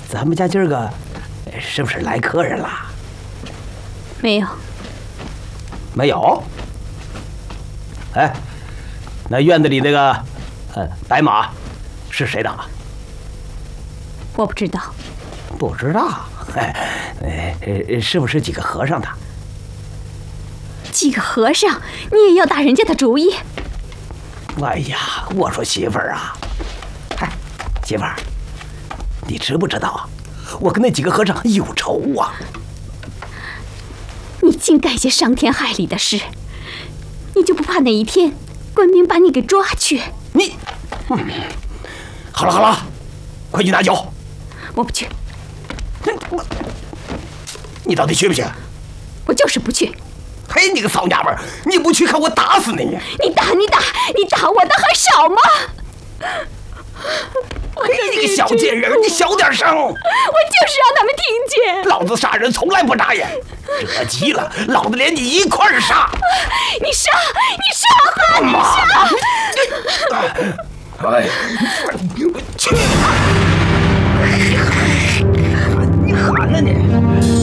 咱们家今儿个是不是来客人了？ 没有。 没有。哎，那院子里那个白马是谁的？ 我不知道。 不知道？是不是几个和尚的？ 几个和尚，你也要打人家的主意？ 哎呀，我说媳妇儿啊，嗨，媳妇儿，你知不知道啊？我跟那几个和尚有仇啊！ 你净干些伤天害理的事，你就不怕哪一天官兵把你给抓去？ 你，好了好了，快去拿酒。 我不去。 你到底去不去？ 我就是不去。 嘿，你个骚娘们儿，你不去，看我打死你！ 你打我的还少吗？ 嘿，你个小贱人，你小点声！我就是让他们听见。 老子杀人从来不眨眼，惹急了，老子连你一块儿杀！ 你杀！ 妈！哎，